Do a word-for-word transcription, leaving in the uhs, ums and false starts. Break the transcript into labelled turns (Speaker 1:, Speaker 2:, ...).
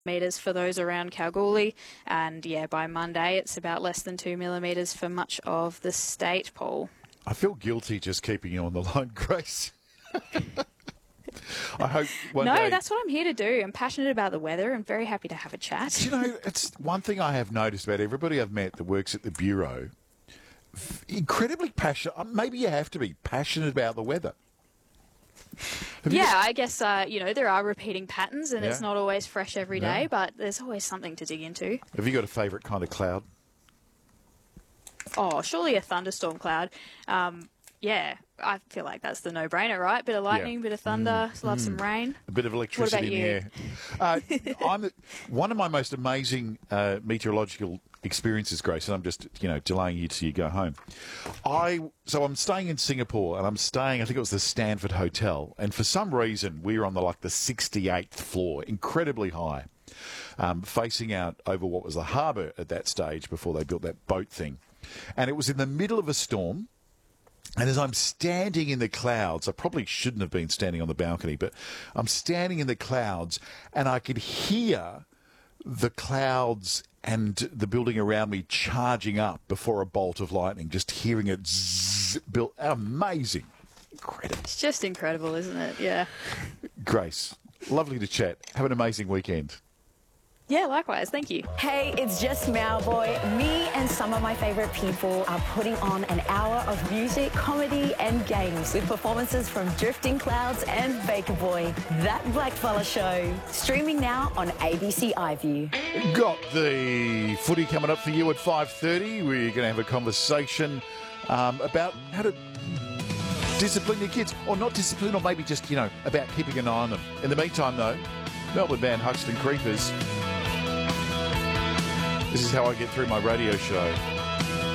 Speaker 1: millimetres for those around Kalgoorlie, and yeah, by Monday it's about less than two millimetres for much of the state, Paul.
Speaker 2: I feel guilty just keeping you on the line, Grace. I hope one
Speaker 1: No,
Speaker 2: day...
Speaker 1: that's what I'm here to do. I'm passionate about the weather and very happy to have a chat.
Speaker 2: Do you know, it's one thing I have noticed about everybody I've met that works at the Bureau, incredibly passionate. Maybe you have to be passionate about the weather. Have
Speaker 1: Yeah,
Speaker 2: got...
Speaker 1: I guess, uh, you know, there are repeating patterns and
Speaker 2: yeah.
Speaker 1: it's not always fresh every day,
Speaker 2: yeah.
Speaker 1: but there's always something to dig into.
Speaker 2: Have you got a favourite kind of cloud?
Speaker 1: Oh, surely a thunderstorm cloud. Um, yeah, I feel like that's the no-brainer, right? Bit of lightning,
Speaker 2: Yeah.
Speaker 1: bit of thunder,
Speaker 2: Mm.
Speaker 1: love
Speaker 2: Mm.
Speaker 1: some rain.
Speaker 2: A bit of electricity in the
Speaker 1: you?
Speaker 2: air. Uh, I'm one of my most amazing uh, meteorological experiences, Grace, and I'm just, you know, delaying you till you go home. I so I'm staying in Singapore, and I'm staying, I think it was the Stanford Hotel, and for some reason we were on the like the sixty-eighth floor, incredibly high, um, facing out over what was the harbour at that stage before they built that boat thing, and it was in the middle of a storm. And as I'm standing in the clouds, I probably shouldn't have been standing on the balcony, but I'm standing in the clouds and I could hear the clouds and the building around me charging up before a bolt of lightning, just hearing it zzz, built. Amazing. Incredible.
Speaker 1: It's just incredible, isn't it? Yeah.
Speaker 2: Grace, lovely to chat. Have an amazing weekend.
Speaker 1: Yeah, likewise. Thank you.
Speaker 3: Hey, it's just Mauboy. Me and some of my favourite people are putting on an hour of music, comedy and games with performances from Drifting Clouds and Baker Boy. That Blackfella Show. Streaming now on A B C iView.
Speaker 2: Got the footy coming up for you at five thirty. We're going to have a conversation um, about how to discipline your kids, or not discipline, or maybe just, you know, about keeping an eye on them. In the meantime, though, Melbourne band Huxton Creepers. This is how I get through my radio show.